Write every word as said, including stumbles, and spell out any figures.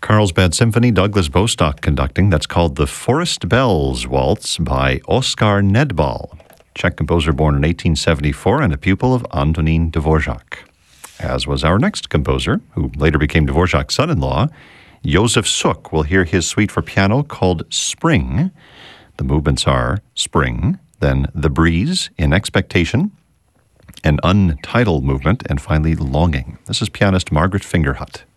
Carlsbad Symphony, Douglas Bostock conducting. That's called the Forest Bells Waltz by Oskar Nedbal, Czech composer born in eighteen seventy-four and a pupil of Antonín Dvořák. As was our next composer, who later became Dvořák's son-in-law, Josef Suk. We'll hear his suite for piano called Spring. The movements are Spring, then The Breeze, In Expectation, an untitled movement, and finally Longing. This is pianist Margaret Fingerhut.